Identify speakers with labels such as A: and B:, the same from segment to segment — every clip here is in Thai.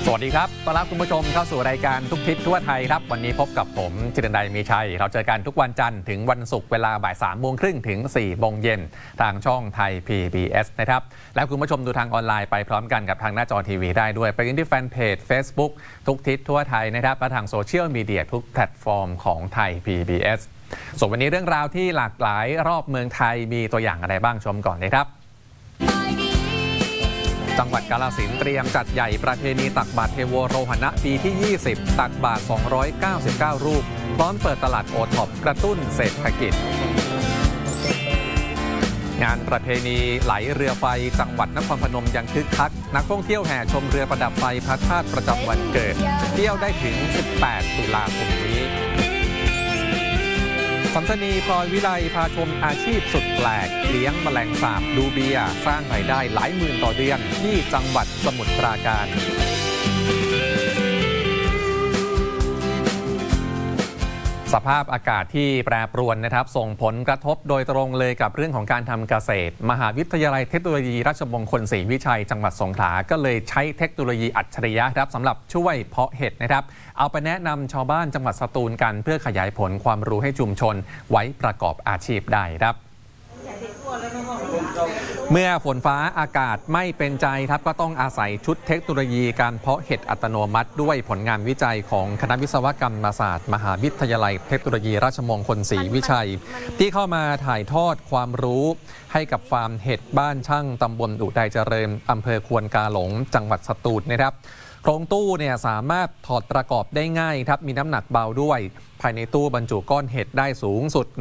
A: วัสดีครับต้อนรับคุณผู้ชมเข้าสู่รายการทุกทิศทั่วไทยครับวันนี้พบกับผมจิรันดร์ มีชัยเราเจอกันทุกวันจันทร์ถึงวันศุกร์เวลาบ่าย 3:30 ถึง 4 โมงเย็นทางช่องไทย PBS นะครับแล้วคุณผู้ชมดูทางออนไลน์ไปพร้อมกันกับทางหน้าจอทีวีได้ด้วยไปกันที่แฟนเพจ Facebook ทุกทิศทั่วไทยนะครับและทางโซเชียลมีเดียทุกแพลตฟอร์มของไทย PBS ส่วนวันนี้เรื่องราวที่หลากหลายรอบเมืองไทยมีตัวอย่างอะไรบ้างชมก่อนเลยครับจังหวัดกาฬสินธุ์เตรียมจัดใหญ่ประเพณีตักบาตรเทโวโรหณะปีที่ 20 ตักบาตร 299 รูปพร้อมเปิดตลาดโอท็อปกระตุ้นเศรษฐกิจงานประเพณีไหลเรือไฟจังหวัดนครพนมยังคึกคักนักท่องเที่ยวแห่ชมเรือประดับไฟพระธาตุประจำวันเกิดเที่ยวได้ถึง 18 ตุลาคมนี้สัมสนีพลอยวิไลพาชมอาชีพสุดแปลกเลี้ยงแมลงสาบดูเบียร์สร้างรายได้หลายหมื่นต่อเดือนที่จังหวัดสมุทรปราการสภาพอากาศที่แปรปรวนนะครับส่งผลกระทบโดยตรงเลยกับเรื่องของการทำเกษตรมหาวิทยาลัยเทคโนโลยีราชมงคลศรีวิชัยจังหวัดสงขลาก็เลยใช้เทคโนโลยีอัจฉริยะครับสำหรับช่วยเพาะเห็ดนะครับเอาไปแนะนำชาวบ้านจังหวัดสตูลกันเพื่อขยายผลความรู้ให้ชุมชนไว้ประกอบอาชีพได้ครับเมื่อฝนฟ้าอากาศไม่เป็นใจครับก็ต้องอาศัยชุดเทคโนโลยีการเพาะเห็ดอัตโนมัติด้วยผลงานวิจัยของคณะวิศวกรรมศาสตร์มหาวิทยาลัยเทคโนโลยีราชมงคลศรีวิชัยที่เข้ามาถ่ายทอดความรู้ให้กับฟาร์มเห็ดบ้านช่างตำบลอุทัยเจริญอำเภอควนกาหลงจังหวัดสตูลนะครับโครงตู้เนี่ยสามารถถอดประกอบได้ง่ายครับมีน้ำหนักเบาด้วยภายในตู้บรรจุก้อนเห็ดได้สูงสุด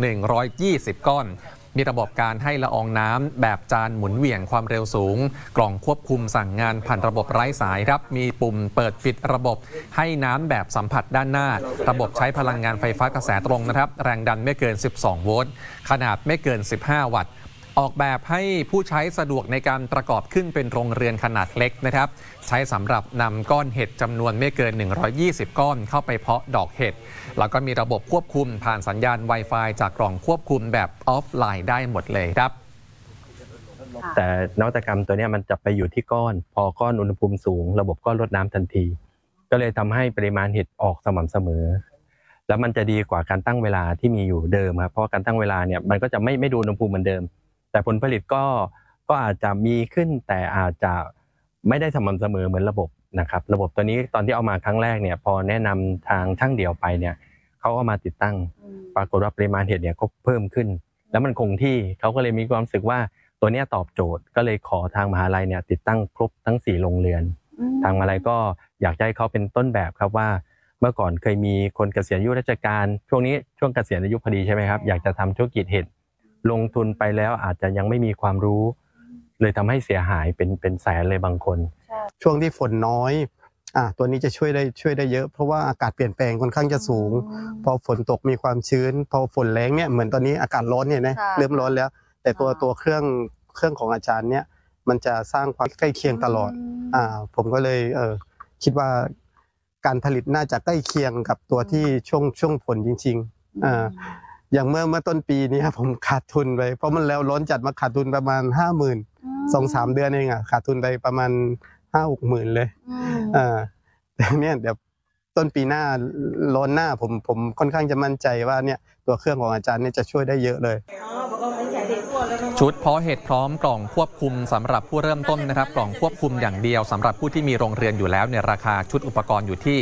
A: 120ก้อนมีระบบการให้ละอองน้ำแบบจานหมุนเหวี่ยงความเร็วสูงกล่องควบคุมสั่งงานผ่านระบบไร้สายครับมีปุ่มเปิดปิดระบบให้น้ำแบบสัมผัสด้านหน้าระบบใช้พลังงานไฟฟ้ากระแสตรงนะครับแรงดันไม่เกิน12โวลต์ขนาดไม่เกิน15วัตต์ออกแบบให้ผู้ใช้สะดวกในการประกอบขึ้นเป็นโรงเรือนขนาดเล็กนะครับใช้สำหรับนำก้อนเห็ดจำนวนไม่เกิน120ก้อนเข้าไปเพาะดอกเห็ดแล้วก็มีระบบควบคุมผ่านสัญญาณ Wi-Fi จากกล่องควบคุมแบบออฟไลน์ได้หมดเลยครับ
B: แต่นวัตกรรมตัวนี้มันจะไปอยู่ที่ก้อนพอก้อนอุณหภูมิสูงระบบก็ลดน้ำทันทีก็เลยทำให้ปริมาณเห็ดออกสม่ำเสมอแล้วมันจะดีกว่าการตั้งเวลาที่มีอยู่เดิมครับเพราะการตั้งเวลาเนี่ยมันก็จะไม่ดูอุณหภูมิเหมือนเดิมแต่ผลผลิตก็อาจจะมีขึ้นแต่อาจจะไม่ได้สม่ำเสมอเหมือนระบบนะครับระบบตัวนี้ตอนที่เอามาครั้งแรกเนี่ยพอแนะนำทางช่างเดี่ยวไปเนี่ยเขาก็มาติดตั้งปรากฏว่าปริมาณเห็ดเนี่ยก็เพิ่มขึ้นแล้วมันคงที่เขาก็เลยมีความรู้สึกว่าตัวนี้ตอบโจทย์ก็เลยขอทางมหาลัยเนี่ยติดตั้งครบทั้ง4โรงเรือนทางมหาลัยก็อยากให้เขาเป็นต้นแบบครับว่าเมื่อก่อนเคยมีคนเกษียณอายุราชการช่วงนี้ช่วงเกษียณอายุพอดีใช่ไหมครับอยากจะทำธุรกิจเห็ดลงทุนไปแล้วอาจจะยังไม่มีความรู้เลยทำให้เสียหายเป็นแสนเลยบางคน
C: ช่วงที่ฝนน้อยตัวนี้จะช่วยได้เยอะเพราะว่าอากาศเปลี่ยนแปลงค่อนข้างจะสูงพอฝนตกมีความชื้นพอฝนแรงเนี่ยเหมือนตอนนี้อากาศร้อนเนี่ยนะเริ่มร้อนแล้วแต่ตัวเครื่องของอาจารย์เนี่ยมันจะสร้างความใกล้เคียงตลอดผมก็เลยคิดว่าการผลิตน่าจะใกล้เคียงกับตัวที่ช่วงฝนจริงๆอย่างเมื่อต้นปีนี้ผมขาดทุนไปเพราะมันแล้วร้อนจัดมาขาดทุนประมาณ 50,000 2-3 เดือนเองขาดทุนไปประมาณ 5-6 หมื่นเลยแต่เนี่ยเดี๋ยวต้นปีหน้าร้อนหน้าผมค่อนข้างจะมั่นใจว่าเนี่ยตัวเครื่องของอาจารย์เนี่ยจะช่วยได้เยอะเลย
A: ชุดเพาะเห็ดพร้อมกล่องควบคุมสำหรับผู้เริ่มต้นนะครับกล่องควบคุมอย่างเดียวสำหรับผู้ที่มีโรงเรือนอยู่แล้วเนี่ยราคาชุดอุปกรณ์อยู่ที่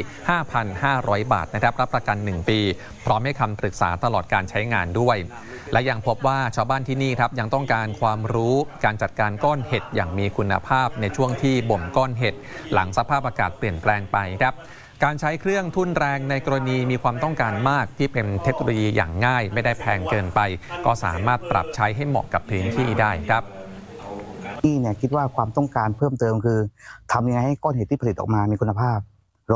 A: 5,500 บาทนะครับรับประกัน 1 ปีพร้อมให้คำปรึกษาตลอดการใช้งานด้วยและยังพบว่าชาวบ้านที่นี่ครับยังต้องการความรู้การจัดการก้อนเห็ดอย่างมีคุณภาพในช่วงที่บ่มก้อนเห็ดหลังสภาพอากาศเปลี่ยนแปลงไปครับการใช้เครื่องทุ่นแรงในกรณีมีความต้องการมากที่เป็นเทคโนโลยีอย่างง่ายไม่ได้แพงเกินไปก็สามารถปรับใช้ให้เหมาะกับพื้นที่ได้ครับ
D: ที่เนี่ยคิดว่าความต้องการเพิ่มเติมคือทำยังไงให้ก้อนเห็ดที่ผลิตออกมามีคุณภาพ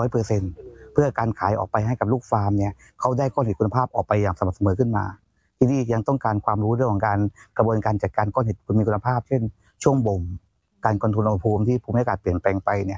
D: 100% เพื่อการขายออกไปให้กับลูกฟาร์มเนี่ยเขาได้ก้อนเห็ดคุณภาพออกไปอย่างสม่ำเสมอขึ้นมาที่นี่ยังต้องการความรู้เรื่องของการกระบวนการจัดการก้อนเห็ดมีคุณภาพเช่นช่วงบ่มการคอนโทรลอุณหภูมิที่ภูมิอากาศเปลี่ยนแปลงไปเนี่ย